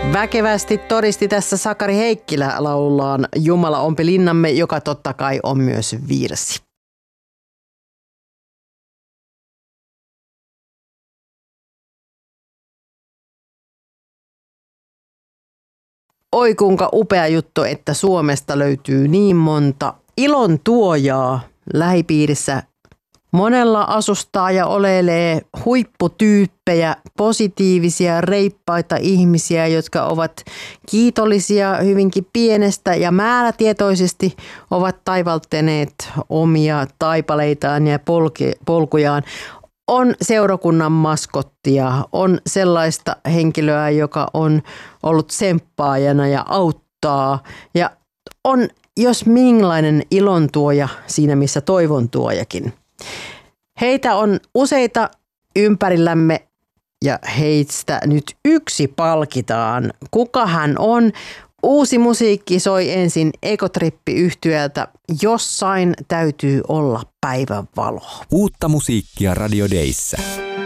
Väkevästi todisti tässä Sakari Heikkilä laulullaan Jumala ompi linnamme, joka totta kai on myös virsi. Oi kuinka upea juttu, että Suomesta löytyy niin monta ilon tuojaa lähipiirissä. Monella asustaa ja olelee huipputyyppejä, positiivisia, reippaita ihmisiä, jotka ovat kiitollisia hyvinkin pienestä ja määrätietoisesti ovat taivaltaneet omia taipaleitaan ja polkujaan. On seurakunnan maskottia, on sellaista henkilöä, joka on ollut tsemppaajana ja auttaa ja on jos minkälainen ilontuoja siinä, missä toivontuojakin. Heitä on useita ympärillämme ja heistä nyt yksi palkitaan. Kuka hän on? Uusi musiikki soi ensin Ekotrippi-yhtyöltä. Jossain täytyy olla päivänvalo. Uutta musiikkia Radio Dayssä.